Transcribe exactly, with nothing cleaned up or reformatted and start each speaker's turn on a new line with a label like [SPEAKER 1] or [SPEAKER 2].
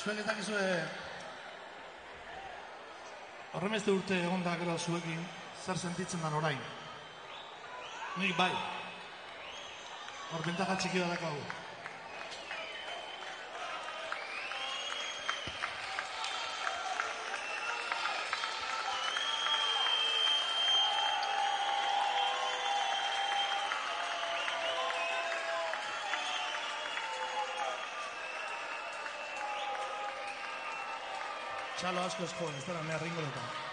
[SPEAKER 1] Zuek ez dakizue horremeste urte egon da gero zuekin zer sentitzen dan orain. Nik bai. Hor bentaja txiki da dakagu. Txalo asko esko, ez dara mea ringo dutan.